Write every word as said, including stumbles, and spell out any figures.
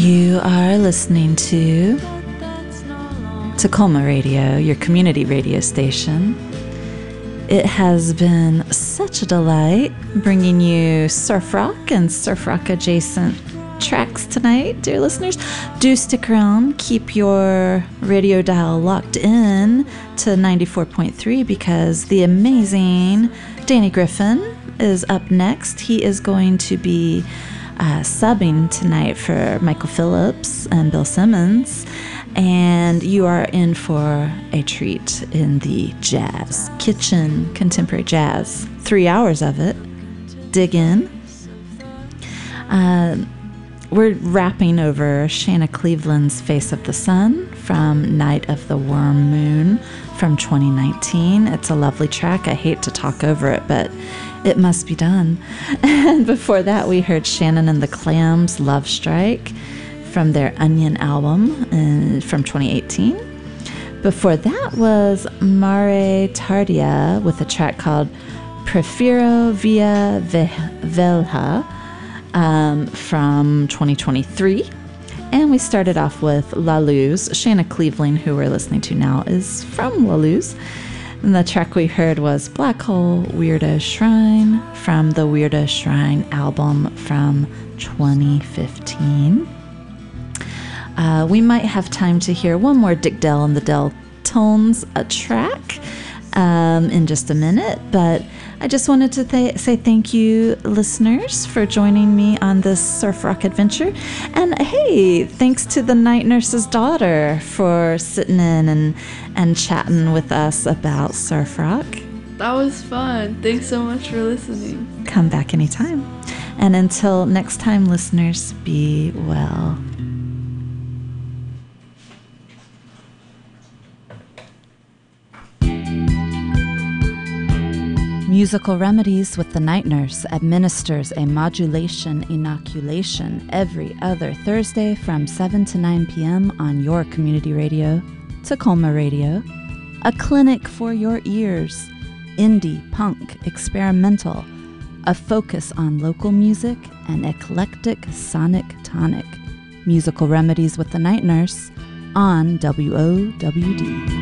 You are listening to Tacoma Radio, your community radio station. It has been such a delight bringing you surf rock and surf rock adjacent tracks tonight, dear listeners. Do stick around, keep your radio dial locked in to ninety-four point three because the amazing Danny Griffin is up next. He is going to be uh, subbing tonight for Michael Phillips and Bill Simmons, and you are in for a treat in the jazz kitchen, contemporary jazz. Three hours of it. Dig in. Uh, We're rapping over Shanna Cleveland's Face of the Sun from Night of the Worm Moon from twenty nineteen. It's a lovely track. I hate to talk over it, but it must be done. And before that, we heard Shannon and the Clams' Love Strike from their Onion album uh, from twenty eighteen. Before that was Mare Tardia with a track called Prefiro Via Velha Um, from twenty twenty-three. And we started off with La Luz. Shanna Cleveland, who we're listening to now, is from La Luz. And the track we heard was Black Hole Weirdo Shrine from the Weirdo Shrine album from twenty fifteen. Uh, we might have time to hear one more Dick Dell and the Dell Tones a track um, in just a minute, but I just wanted to th- say thank you, listeners, for joining me on this surf rock adventure. And hey, thanks to the Night Nurse's daughter for sitting in and, and chatting with us about surf rock. That was fun. Thanks so much for listening. Come back anytime. And until next time, listeners, be well. Musical Remedies with the Night Nurse administers a modulation inoculation every other Thursday from seven to nine p.m. on your community radio, Tacoma Radio. A clinic for your ears, indie, punk, experimental, a focus on local music and eclectic sonic tonic. Musical Remedies with the Night Nurse on W O W D.